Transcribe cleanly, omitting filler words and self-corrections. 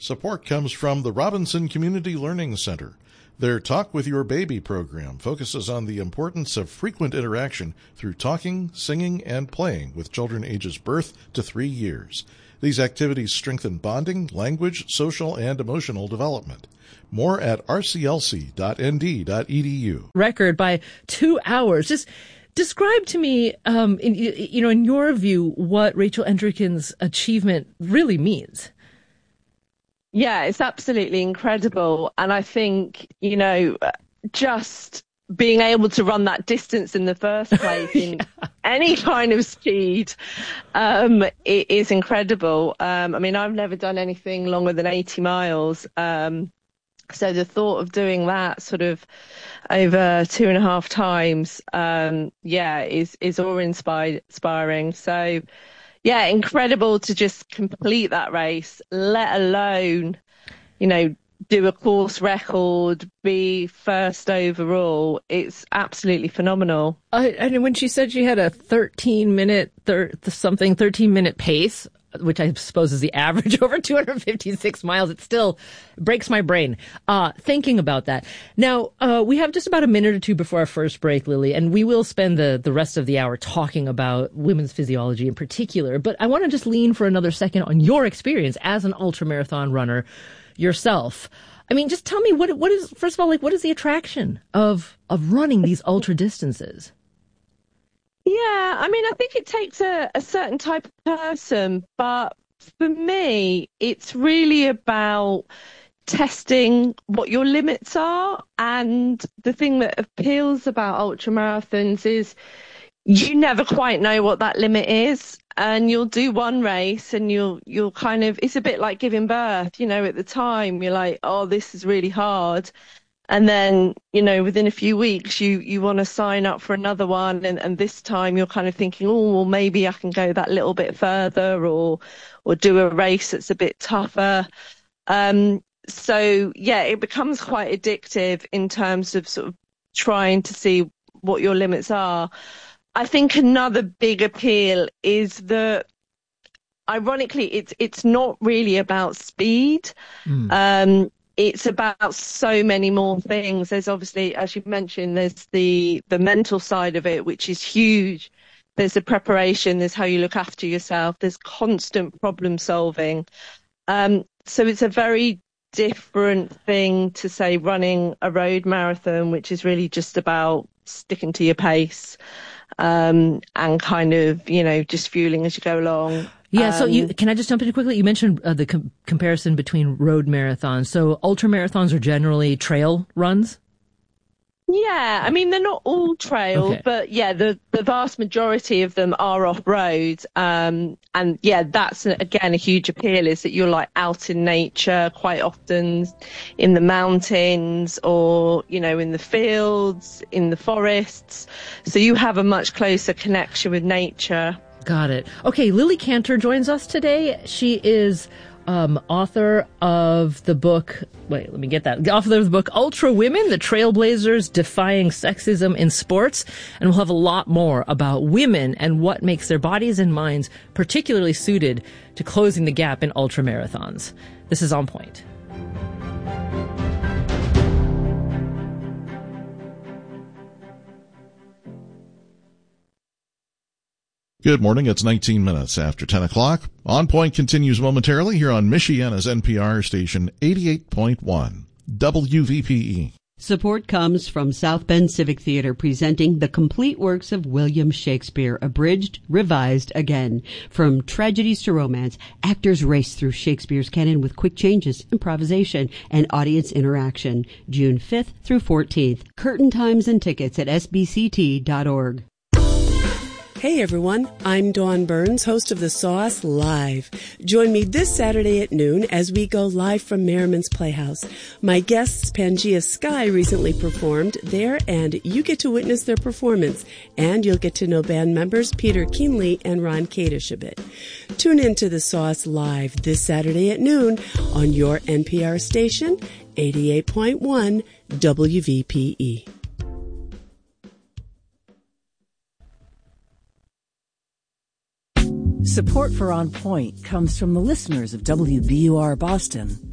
Support comes from the Robinson Community Learning Center. Their Talk with Your Baby program focuses on the importance of frequent interaction through talking, singing, and playing with children ages birth to 3 years. These activities strengthen bonding, language, social, and emotional development. More at rclc.nd.edu. Record by 2 hours. Just describe to me, in your view, what Rachel Endrickens' achievement really means. Yeah, it's absolutely incredible. And I think, just being able to run that distance in the first place in any kind of speed, it is incredible. I've never done anything longer than 80 miles. So the thought of doing that sort of over 2.5 times, is awe-inspiring. So, yeah, incredible to just complete that race, let alone, do a course record, be first overall. It's absolutely phenomenal. And when she said she had a 13-minute pace, which I suppose is the average over 256 miles, it still breaks my brain thinking about that. Now, we have just about a minute or two before our first break, Lily, and we will spend the rest of the hour talking about women's physiology in particular. But I want to just lean for another second on your experience as an ultramarathon runner yourself. Just tell me what is, first of all, what is the attraction of running these ultra distances? Yeah, I think it takes a certain type of person, but for me, it's really about testing what your limits are. And the thing that appeals about ultramarathons is you never quite know what that limit is. And you'll do one race and you'll kind of, it's a bit like giving birth, at the time you're like, oh, this is really hard. And then, within a few weeks, you want to sign up for another one. And this time you're kind of thinking, oh, well, maybe I can go that little bit further or do a race that's a bit tougher. So, yeah, it becomes quite addictive in terms of sort of trying to see what your limits are. I think another big appeal is that, ironically, it's not really about speed. It's about so many more things. There's obviously, as you mentioned, there's the mental side of it, which is huge. There's the preparation, there's how you look after yourself, there's constant problem solving. So it's a very different thing to, say, running a road marathon, which is really just about sticking to your pace and kind of, just fueling as you go along. Yeah, so can I just jump in quickly? You mentioned the comparison between road marathons. So ultra marathons are generally trail runs? Yeah, they're not all trail, okay. But yeah, the vast majority of them are off-road. And yeah, that's, again, a huge appeal is that you're like out in nature quite often in the mountains or, in the fields, in the forests. So you have a much closer connection with nature. Got it. Okay, Lily Cantor joins us today. She is author of the book, author of the book Ultra Women, the Trailblazers Defying Sexism in Sports. And we'll have a lot more about women and what makes their bodies and minds particularly suited to closing the gap in ultra marathons. This is On Point. Good morning. It's 19 minutes after 10 o'clock. On Point continues momentarily here on Michiana's NPR station 88.1 WVPE. Support comes from South Bend Civic Theater presenting the complete works of William Shakespeare, abridged, revised again. From tragedies to romance, actors race through Shakespeare's canon with quick changes, improvisation, and audience interaction. June 5th through 14th. Curtain times and tickets at sbct.org. Hey everyone, I'm Dawn Burns, host of The Sauce Live. Join me this Saturday at noon as we go live from Merriman's Playhouse. My guests, Pangea Sky, recently performed there, and you get to witness their performance. And you'll get to know band members Peter Keenley and Ron Kadish a bit. Tune in to The Sauce Live this Saturday at noon on your NPR station, 88.1 WVPE. Support for On Point comes from the listeners of WBUR Boston.